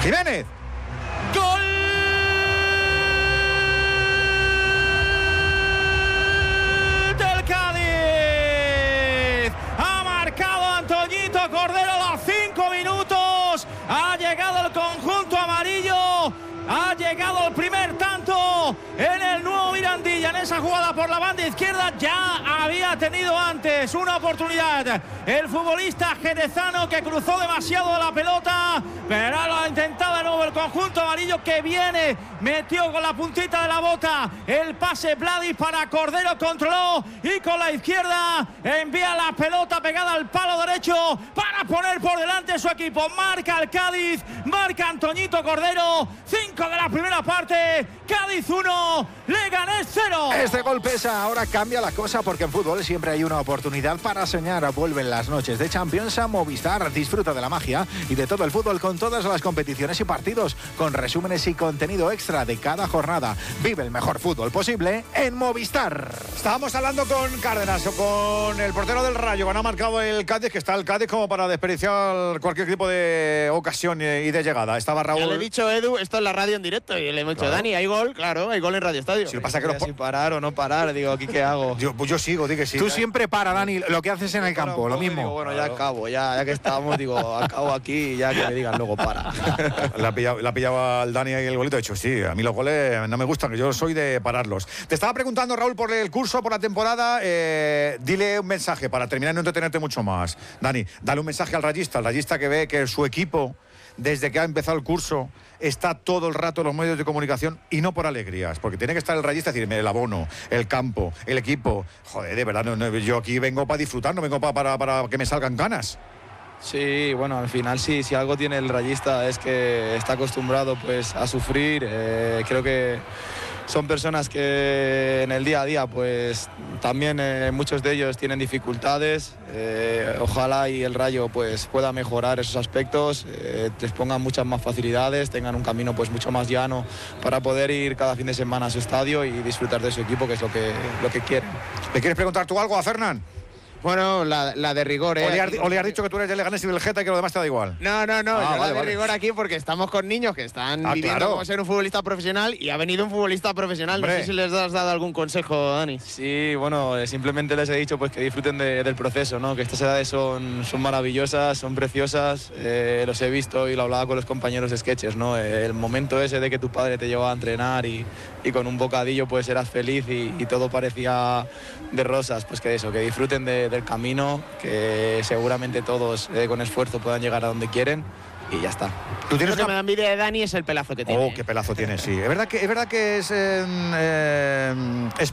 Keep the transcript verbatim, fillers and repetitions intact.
Jiménez. ¡Gol! Del Cádiz. Ha marcado Antoñito Cordero a los cinco minutos. Ha llegado el conjunto amarillo. Ha llegado el primer tanto en el nuevo Mirandilla. En esa jugada por la banda izquierda ya había tenido antes una oportunidad el futbolista jerezano, que cruzó demasiado la pelota, pero lo ha intentado de nuevo el conjunto amarillo, que viene, metió con la puntita de la bota el pase Vladi para Cordero, controló y con la izquierda envía la pelota pegada al palo derecho para poner por delante su equipo. Marca el Cádiz, marca Antoñito Cordero. Cinco de la primera parte, Cádiz uno, Leganés cero. Este gol pesa, ahora cambia la cosa, porque en fútbol siempre hay una oportunidad para soñar. Vuelven las noches de Champions a Movistar. Disfruta de la magia y de todo el fútbol con todas las competiciones y partidos, con resúmenes y contenido extra de cada jornada. Vive el mejor fútbol posible en Movistar. Estábamos hablando con Cárdenas, o con el portero del Rayo, que ha marcado el Cádiz, que está el Cádiz como para desperdiciar cualquier tipo de ocasión y de llegada. Estaba Raúl. Ya le he dicho, Edu, esto es la radio en directo, y le hemos dicho, claro, Dani, hay gol, claro, hay gol en Radio Estadio. Si pasa que los... Si parar o no parar, digo, ¿aquí qué hago? Yo, pues yo sigo, di que sí. Tú siempre para, Dani, lo que haces en el campo, lo mismo. Digo, bueno, ya acabo, ya, ya que estamos, digo, acabo aquí y ya que me digan luego para. La pillaba, la pillaba al Dani ahí el golito. He dicho, sí, a mí los goles no me gustan, que yo soy de pararlos. Te estaba preguntando, Raúl, por el curso, por la temporada. Eh, dile un mensaje para terminar y no entretenerte mucho más. Dani, dale un mensaje al rayista, al rayista que ve que su equipo, desde que ha empezado el curso, está todo el rato en los medios de comunicación, y no por alegrías, porque tiene que estar el rayista, decirme el abono, el campo, el equipo. Joder, de verdad, no, no, yo aquí vengo para disfrutar, no vengo para, para, para que me salgan ganas. Sí, bueno, al final sí, si algo tiene el rayista es que está acostumbrado pues a sufrir. Eh, creo que son personas que en el día a día pues también eh, muchos de ellos tienen dificultades. Eh, ojalá y el Rayo pues pueda mejorar esos aspectos, eh, les pongan muchas más facilidades, tengan un camino pues mucho más llano para poder ir cada fin de semana a su estadio y disfrutar de su equipo, que es lo que, lo que quieren. ¿Le quieres preguntar tú algo a Fernán? Bueno, la, la de rigor, ¿eh? O le, has, o le has dicho que tú eres del Leganés y del Geta y que lo demás te da igual. No, no, no, ah, yo vale, la de vale. rigor aquí porque estamos con niños que están ah, viviendo claro. como ser un futbolista profesional, y ha venido un futbolista profesional. Hombre. No sé si les has dado algún consejo, Dani. Sí, bueno, simplemente les he dicho pues que disfruten de, del proceso, ¿no? Que estas edades son, son maravillosas, son preciosas, eh, los he visto y lo hablaba con los compañeros de sketches, ¿no? Eh, el momento ese de que tu padre te llevaba a entrenar y, y con un bocadillo pues eras feliz y, y todo parecía de rosas, pues que eso, que disfruten de, del camino, que seguramente todos eh, con esfuerzo puedan llegar a donde quieren, y ya está. ¿Tú tienes Lo que una... me da envidia de Dani es el pelazo que tiene. Oh, qué pelazo tiene, sí. Es verdad que, es verdad que es... Eh, eh, es